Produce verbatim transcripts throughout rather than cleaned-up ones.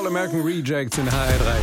All-American Rejects in H R drei.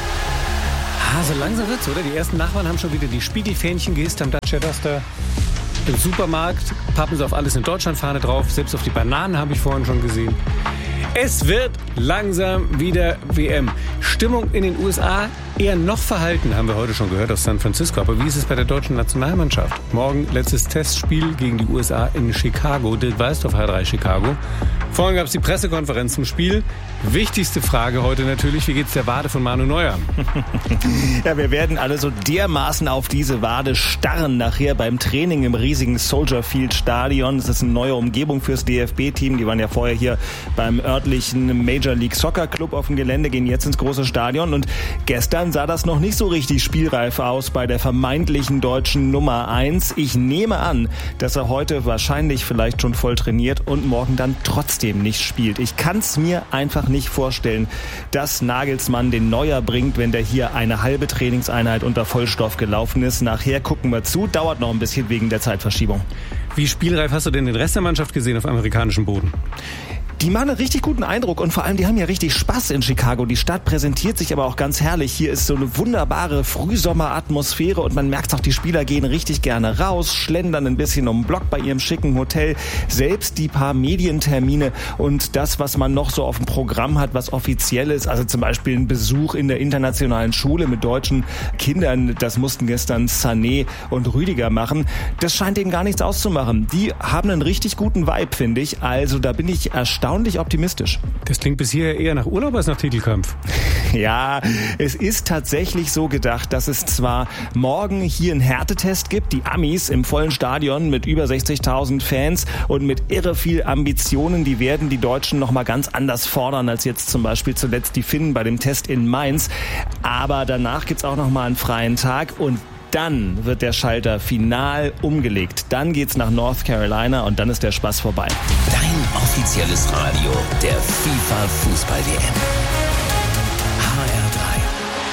Ah, so langsam wird's, oder? Die ersten Nachbarn haben schon wieder die Spiegelfähnchen gehisst am Dacia Duster. Im Supermarkt pappen sie auf alles in Deutschland-Fahne drauf. Selbst auf die Bananen habe ich vorhin schon gesehen. Es wird langsam wieder W M. Stimmung in den U S A eher noch verhalten, haben wir heute schon gehört aus San Francisco. Aber wie ist es bei der deutschen Nationalmannschaft? Morgen letztes Testspiel gegen die U S A in Chicago. Dirk Weißt auf H drei Chicago. Vorhin gab es die Pressekonferenz zum Spiel. Wichtigste Frage heute natürlich, wie geht's der Wade von Manu Neuer? Ja, wir werden alle so dermaßen auf diese Wade starren nachher beim Training im riesigen Soldier Field Stadion. Das ist eine neue Umgebung fürs D F B-Team. Die waren ja vorher hier beim örtlichen Major League Soccer Club auf dem Gelände, gehen jetzt ins große Stadion. Und gestern sah das noch nicht so richtig spielreif aus bei der vermeintlichen deutschen Nummer eins. Ich nehme an, dass er heute wahrscheinlich vielleicht schon voll trainiert und morgen dann trotzdem nicht spielt. Ich kann es mir einfach nicht vorstellen, dass Nagelsmann den Neuer bringt, wenn der hier eine halbe Trainingseinheit unter Vollstoff gelaufen ist. Nachher gucken wir zu. Dauert noch ein bisschen wegen der Zeitverschiebung. Wie spielreif hast du denn den Rest der Mannschaft gesehen auf amerikanischem Boden? Die machen einen richtig guten Eindruck und vor allem, die haben ja richtig Spaß in Chicago. Die Stadt präsentiert sich aber auch ganz herrlich. Hier ist so eine wunderbare Frühsommeratmosphäre und man merkt auch, die Spieler gehen richtig gerne raus, schlendern ein bisschen um den Block bei ihrem schicken Hotel. Selbst die paar Medientermine und das, was man noch so auf dem Programm hat, was offiziell ist, also zum Beispiel ein Besuch in der internationalen Schule mit deutschen Kindern, das mussten gestern Sané und Rüdiger machen. Das scheint denen gar nichts auszumachen. Die haben einen richtig guten Vibe, finde ich. Also da bin ich erstaunt. Erstaunlich optimistisch. Das klingt bisher eher nach Urlaub als nach Titelkampf. Ja, es ist tatsächlich so gedacht, dass es zwar morgen hier einen Härtetest gibt, die Amis im vollen Stadion mit über sechzigtausend Fans und mit irre viel Ambitionen, die werden die Deutschen noch mal ganz anders fordern als jetzt zum Beispiel zuletzt die Finnen bei dem Test in Mainz. Aber danach gibt's auch noch mal einen freien Tag und dann wird der Schalter final umgelegt. Dann geht's nach North Carolina und dann ist der Spaß vorbei. Dein offizielles Radio der FIFA Fußball-W M. H R drei.